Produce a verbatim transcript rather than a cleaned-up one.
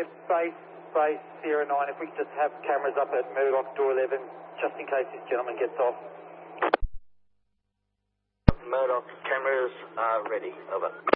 Yep, base, base, Sierra nine, if we could just have cameras up at Murdoch door eleven, just in case this gentleman gets off. Murdoch cameras are ready, over.